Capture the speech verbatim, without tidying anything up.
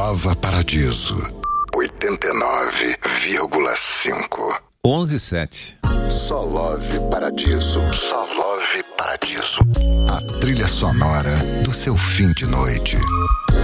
Nova Paradiso, oitenta e nove vírgula cinco. onze e sete. Só Love Paradiso. Só Love Paradiso. A trilha sonora do seu fim de noite.